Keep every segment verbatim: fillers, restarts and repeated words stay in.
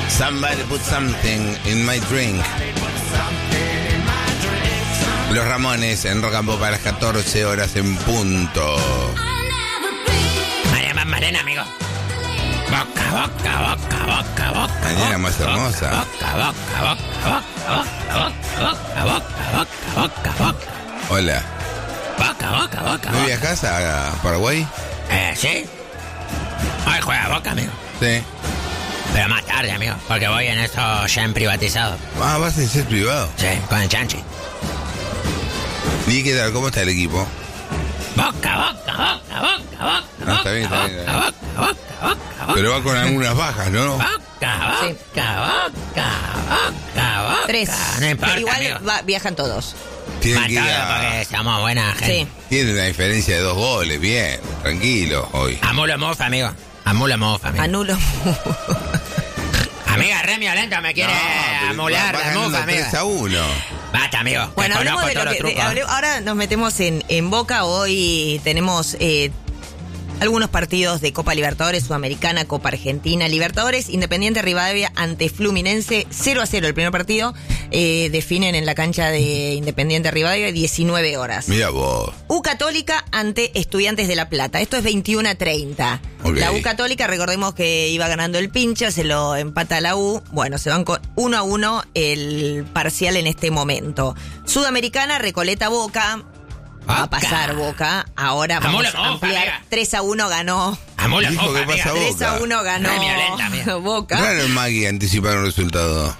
Somebody put something in my drink. Los Ramones en Rock and Pop a las catorce horas en punto. María más Marena, amigo. Boca, boca, boca, boca, boca. Mañana más hermosa. Boca, boca, boca, boca, boca, boca, boca, boca, boca. Hola. Boca, boca, boca. ¿No viajás a Paraguay? Eh, sí. Hoy juega Boca, amigo. Sí. Pero más tarde, amigo, porque voy en eso ya en privatizado. Ah, vas a ser privado. Sí, con el Chanchi. ¿Y qué tal? ¿Cómo está el equipo? Boca, boca, boca, boca, boca. No, está bien, está bien. Boca, boca, boca, boca. Pero va con algunas bajas, ¿no? Boca, boca, Sí. boca, boca, boca. Tres. No importa, Pero igual amigo. va- viajan todos. Tienen que ir Matado a... porque somos buena gente. Sí. Tienen una diferencia de dos goles, bien, tranquilo hoy. Amulo Mufa, amigo. Amulo Mufa, amigo. Anulo. Amiga, re violento me quiere pero amular va- va la ganando Mufa, amiga. tres a uno. Basta, amigo. Bueno, Te hablemos conozco de lo todos que... los de- trucos. hable- ahora nos metemos en, en Boca. Hoy tenemos eh, algunos partidos de Copa Libertadores, Sudamericana, Copa Argentina, Libertadores, Independiente Rivadavia ante Fluminense, cero a cero el primer partido. Eh, definen en la cancha de Independiente Rivadavia, diecinueve horas. Mira vos. U Católica ante Estudiantes de La Plata. Esto es veintiuno a treinta. Ok. La U Católica, recordemos que iba ganando el Pincha, se lo empata la U. Bueno, se van con uno a uno el parcial en este momento. Sudamericana, Recoleta Boca. Va a Boca. pasar Boca. Ahora vamos Amula, a Boca, ampliar. amiga. tres a uno ganó. Amulo Dijo Mufa, que pasa amiga. Boca. tres a uno ganó Re violenta, amiga. Boca. Claro, el Magui anticiparon el resultado.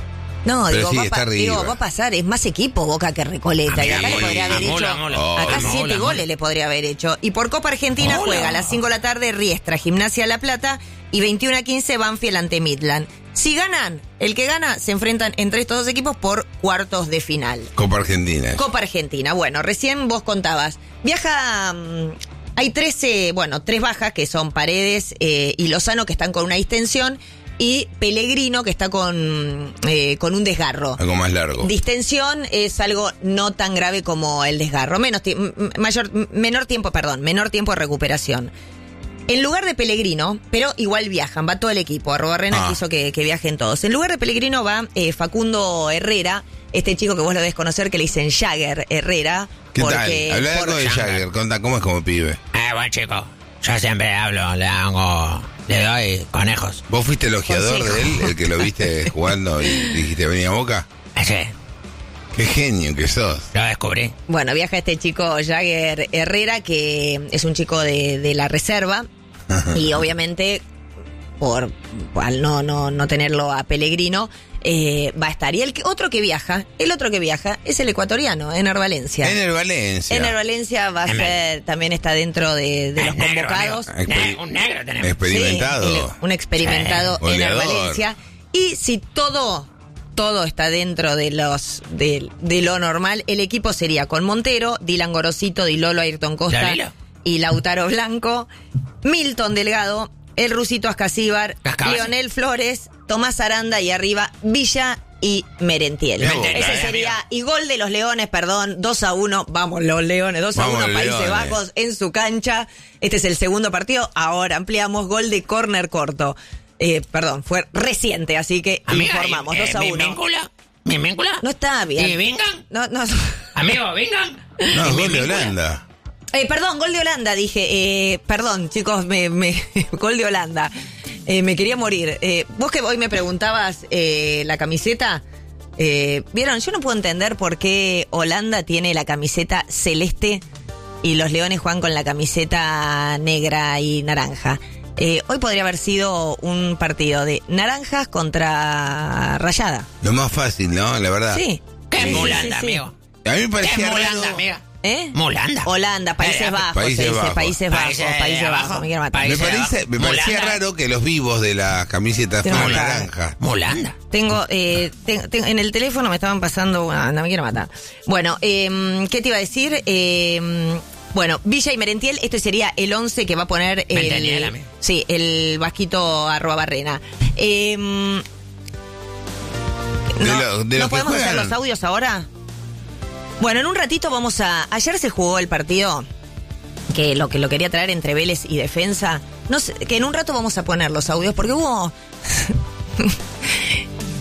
No, Pero digo, sí, va, a está pa- arriba. digo, va a pasar, es más equipo Boca que Recoleta. Y Amiga, acá le amula, podría haber amula, hecho. amula. Oh, Acá amula, siete amula. goles le podría haber hecho. Y por Copa Argentina Hola. juega a las cinco de la tarde Riestra, Gimnasia La Plata y veintiuno a quince Banfield ante Midland. Si ganan, el que gana se enfrentan entre estos dos equipos por cuartos de final. Copa Argentina. Copa Argentina. Bueno, recién vos contabas. Viaja. mm, hay trece, bueno, tres bajas que son Paredes eh, y Lozano que están con una distensión y Pellegrino que está con, eh, con un desgarro. Algo más largo. Distensión es algo no tan grave como el desgarro. Menos ti- m- mayor, m- menor tiempo, perdón, menor tiempo de recuperación. En lugar de Pellegrino, pero igual viajan, va todo el equipo. Arrobarrena Ah. quiso que, que viajen todos. En lugar de Pellegrino va eh, Facundo Herrera, este chico que vos lo debes conocer, que le dicen Jagger Herrera. ¿Qué porque, tal? Habla por- algo de Jagger, contá cómo es como pibe. Eh, buen chico. Yo siempre hablo, le hago, le doy conejos. ¿Vos fuiste el ojeador Consejo. de él, el que lo viste jugando y dijiste venía a Boca? Ese, Qué genio que sos. lo descubrí. Bueno, viaja este chico Jagger Herrera, que es un chico de, de la reserva. Y obviamente, por al no, no, no tenerlo a Pellegrino, eh, va a estar. Y el que- otro que viaja, el otro que viaja es el ecuatoriano, Ener Valencia. En el Valencia. Ener Valencia va a Ener. ser, también está dentro de, de los Es negro, convocados. amigo. Ne- un negro tenemos. Experimentado. Sí, el- un experimentado Sí, Ener goleador. Valencia. Y si todo, todo está dentro de los de, de lo normal, el equipo sería con Montero, Dylan Gorosito, Dilolo, Ayrton Costa ¿Lolilo? y Lautaro Blanco, Milton Delgado, el Rusito Ascasíbar, Cascabas. Leonel Flores, Tomás Aranda y arriba Villa y Merentiel. Mirá vos. Ese Eh, sería, amigo. y gol de los Leones, perdón, dos a uno, vamos los Leones, dos a Vamos uno, los Países Leones. Bajos en su cancha. Este es el segundo partido, ahora ampliamos, gol de córner corto. Eh, perdón, fue reciente, así que Amiga, informamos, eh, dos a ¿mi uno. víncula? ¿Mi víncula? No está bien. ¿Y Vingan? No, no. Amigo, Vingan. No, ¿Y mi gol de víncula? Holanda. Eh, perdón, gol de Holanda, dije. Eh, perdón, chicos, me, me, gol de Holanda. Eh, me quería morir. Eh, vos que hoy me preguntabas eh, la camiseta, eh, vieron, yo no puedo entender por qué Holanda tiene la camiseta celeste y los Leones juegan con la camiseta negra y naranja. Eh, hoy podría haber sido un partido de naranjas contra Rayada. Lo más fácil, ¿no? La verdad. Sí. ¿Qué Sí, sí, Mulanda, sí, sí. amigo? A mí me ¿Qué parecía Mulanda, raro. amiga? ¿Eh? Mulanda. Holanda, Países Eh, Bajos, Países se dice, Bajos. Países Bajos, Países Países, de Bajos, abajo. me quiero matar. Países Me, de parece, abajo. me parecía Mulanda. raro que los vivos de las camisetas Tengo fueran cara. naranja. Mulanda. Tengo, eh, ten- ten- en el teléfono me estaban pasando, ah, no me quiero matar. Bueno, eh, ¿qué te iba a decir? Eh, bueno, Villa y Merentiel, este sería el once que va a poner Merentiel, el, amigo. sí, el vasquito arroba barrena. Eh, no, De lo- de ¿no los que podemos hacer juegan. los audios ahora? Bueno, en un ratito vamos a... Ayer se jugó el partido, que lo que lo quería traer entre Vélez y Defensa. No sé, que en un rato vamos a poner los audios, porque hubo...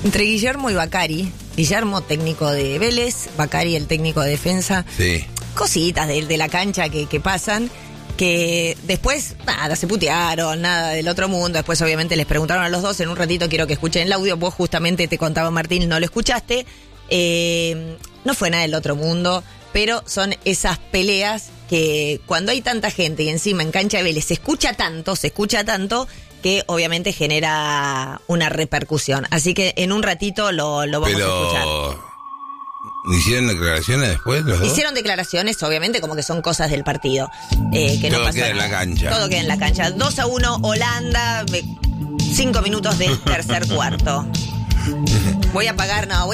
Entre Guillermo y Bacari. Guillermo, técnico de Vélez, Bacari, el técnico de defensa. Sí. Cositas de, de la cancha que, que pasan, que después, nada, se putearon, nada del otro mundo. Después, obviamente, les preguntaron a los dos. En un ratito quiero que escuchen el audio. Vos justamente te contaba, Martín, no lo escuchaste. Eh, no fue nada del otro mundo, pero son esas peleas que cuando hay tanta gente y encima en cancha de Vélez se escucha tanto, se escucha tanto, que obviamente genera una repercusión. Así que en un ratito lo, lo vamos Pero... a escuchar. ¿Hicieron declaraciones después los dos? Hicieron declaraciones, obviamente, como que son cosas del partido. Eh, que Todo no pasa queda en nada. la cancha. Todo queda en la cancha. dos a uno Holanda, cinco minutos del tercer cuarto. Voy a apagar, no, voy